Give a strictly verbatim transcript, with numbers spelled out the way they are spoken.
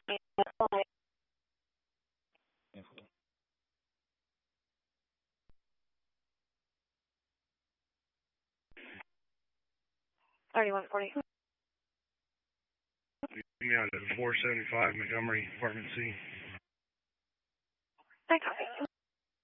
thirty-one forty. Me out at four seventy-five Montgomery, Apartment C.